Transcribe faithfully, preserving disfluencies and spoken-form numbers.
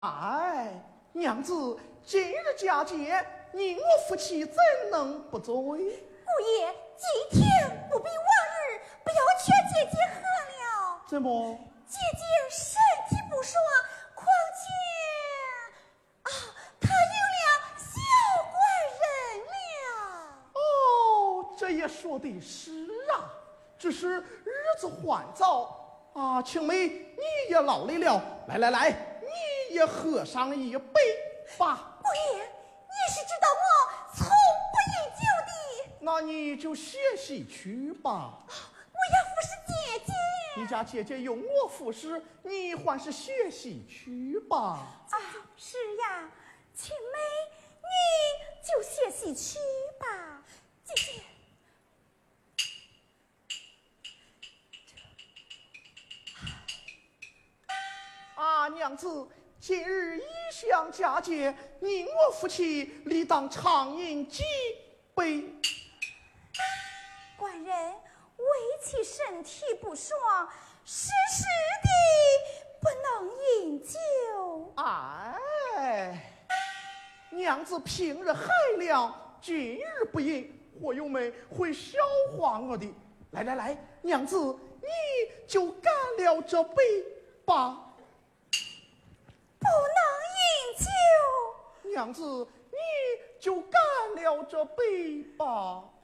哎，娘子，今日佳节，你我夫妻怎能不醉？ 姑爷，今天不比往日，不要劝姐姐喝了。 怎么？ 姐姐身体不爽，况且啊，她有了小官人了。 哦，这也说的是啊，只是日子还早啊。青梅，你也老累了，来来来，你也喝上一杯吧。 姑爷，你是知道我从不饮酒的。 那你就歇息去吧。 我要服侍姐姐。 你家姐姐有我服侍，你还是歇息去吧。 啊，是呀，青梅，你就歇息去吧，姐姐。 啊，娘子，今日异乡佳节，你我夫妻理当畅饮几杯。 官人为其身体不爽，时时的不能饮酒。 哎，娘子平日害了，今日不饮，伙友们会笑话我的。来来来，娘子，你就干了这杯吧。 不能饮酒。 娘子，你就干了这杯吧。